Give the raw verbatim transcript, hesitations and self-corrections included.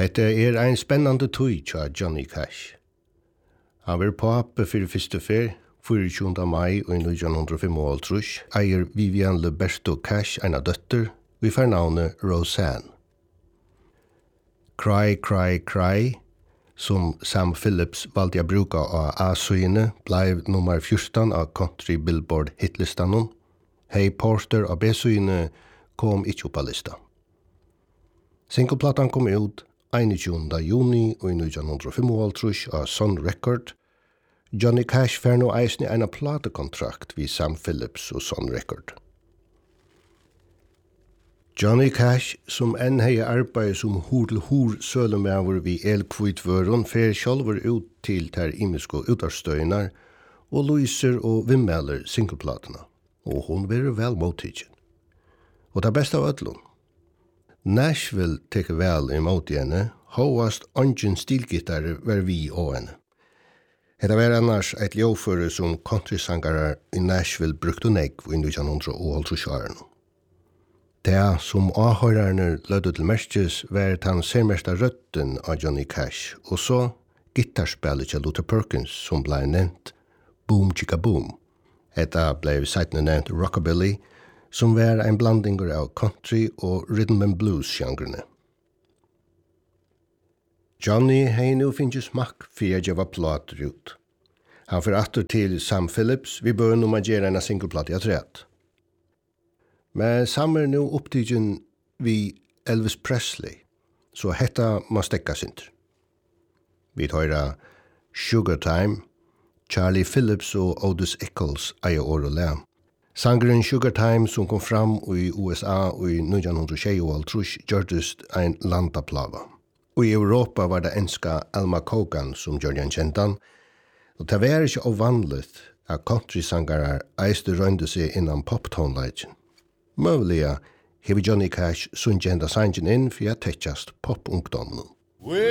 Hetta er ein spennande tøy tja Johnny Cash. Han var pape fyrir fyrste fer, tjueogfjørende mai i nítjan fimmogtrýss, eier Vivian Leberto Cash eina døtter, vi får navnet Roseanne. Cry, Cry, Cry, som Sam Phillips valgte å bruke av A-søyene, ble nummer fjorton av Country Billboard hitlistanen. Hey Porter av B-søyene kom ikke opp av lista. Singleplatan kom ut einogtjúgunda juni i nítjan fimmogtrýss av Sun Record. Johnny Cash fer nå eisne en platekontrakt vid Sam Phillips og Sun Record. Johnny Cash, som enn hei arbeid som hur-til-hur sølumæver vid elkvitvøren, fer sjálfur ut til ter imisko utarstøynar og lyser og vimmeler singleplatena, og hon vil vel mottidgen. Og det beste av ödlun. Nashville teker vel imot henne, hovast ungen stilgittare var vi og henne. Hetta var annars eit ljåføre som countrysangarar i Nashville brukte negv i nítjan hálvtrýss-årene. Det som avhørerne lødde til merkes var den sermeste røtten av Johnny Cash, og så gitarspillet til Luther Perkins som ble nevnt Boom Chicka Boom. Etta ble seitene nevnt Rockabilly, som var en blanding av country og rhythm and blues-sjangrene. Johnny hei nu finnes smakk for å gjøre plater ut. Han får atter til Sam Phillips, vi bør nå gjøre en singleplate i træt. Men Sam er nu opptidgen vi Elvis Presley, så hetta må stekka sinter. Vi tar Sugar Time, Charlie Phillips og Otis Eccles eier år og lær. Sangeren Sugar Time som kom fram i U S A i nítjan tjueåtte gjørtes ein landaplava. Og i Europa var det enska Alma Cogan som gjør den kjentan, og det var ikke ovanligt at countrysangarar eiste rønde seg innan pop-tonleggen. Møvliga hever Johnny Cash sunn kjenda sangen inn for å tettjast pop-ungdommen.